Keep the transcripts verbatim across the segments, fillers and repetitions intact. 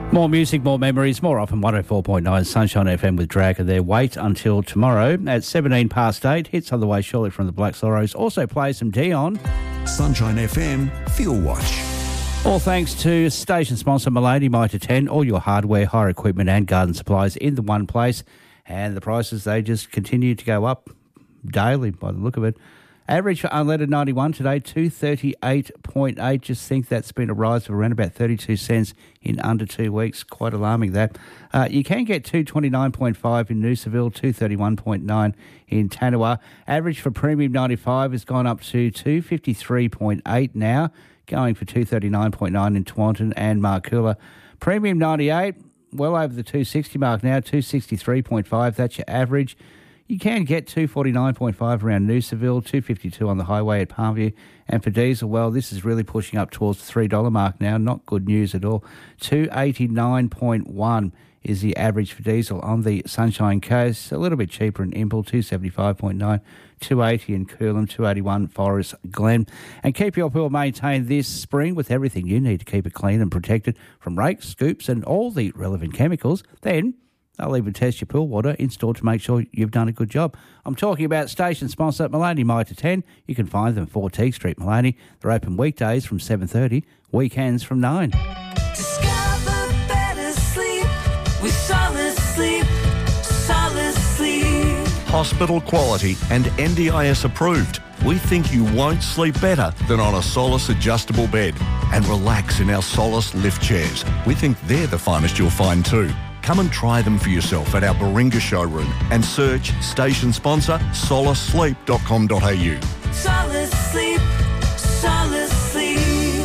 More music, more memories, more often one oh four point nine Sunshine F M with Dragger there. Wait until tomorrow at seventeen past eight. Hits on the way shortly from the Black Sorrows. Also play some Dion. Sunshine F M Fuel Watch. All thanks to station sponsor Milady Mitre ten. All your hardware, hire equipment and garden supplies in the one place. And the prices, they just continue to go up daily by the look of it. Average for unleaded ninety-one today, two thirty-eight point eight. Just think that's been a rise of around about thirty-two cents in under two weeks. Quite alarming, that. Uh, you can get two twenty-nine point five in Noosaville, two thirty-one point nine in Tanua. Average for premium ninety-five has gone up to two fifty-three point eight now, going for two thirty-nine point nine in Taunton and Markula. Premium ninety-eight, well over the two sixty mark now, two sixty-three point five. That's your average. You can get two forty-nine point five around Noosaville, two fifty-two on the highway at Palmview. And for diesel, well, this is really pushing up towards the three dollars mark now. Not good news at all. two eighty-nine point one is the average for diesel on the Sunshine Coast. A little bit cheaper in Impel, two seventy-five point nine. two eighty in Coolum, two eighty-one Forest Glen. And keep your pool maintained this spring with everything you need to keep it clean and protected from rakes, scoops and all the relevant chemicals. Then they'll even test your pool water in store to make sure you've done a good job. I'm talking about station sponsor Milady Mitre ten. You can find them four T Street, Maloney. They're open weekdays from seven thirty, weekends from nine. Discover better sleep with Solid Sleep. Solid Sleep. Hospital quality and N D I S approved. We think you won't sleep better than on a Solace adjustable bed. And relax in our Solace lift chairs. We think they're the finest you'll find too. Come and try them for yourself at our Baringa showroom and search station sponsor solace sleep dot com dot a u. Solid Sleep. Solid Sleep.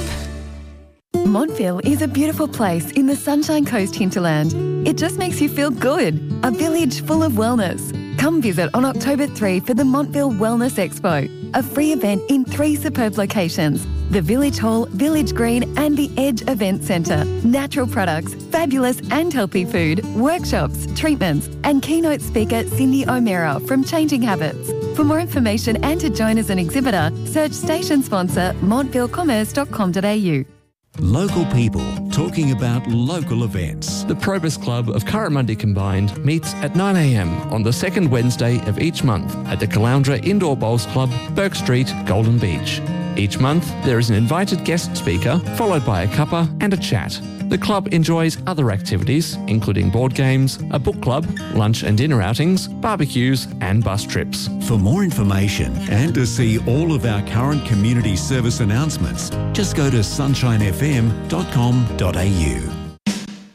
Montville is a beautiful place in the Sunshine Coast hinterland. It just makes you feel good. A village full of wellness. Come visit on October third for the Montville Wellness Expo, a free event in three superb locations: the Village Hall, Village Green and the Edge Event Centre. Natural products, fabulous and healthy food, workshops, treatments and keynote speaker Cindy O'Meara from Changing Habits. For more information and to join as an exhibitor, search station sponsor montville commerce dot com dot a u. Local people talking about local events. The Probus Club of Currimundi Combined meets at nine a m on the second Wednesday of each month at the Caloundra Indoor Bowls Club, Burke Street, Golden Beach. Each month, there is an invited guest speaker, followed by a cuppa and a chat. The club enjoys other activities, including board games, a book club, lunch and dinner outings, barbecues and bus trips. For more information and to see all of our current community service announcements, just go to sunshine f m dot com dot a u.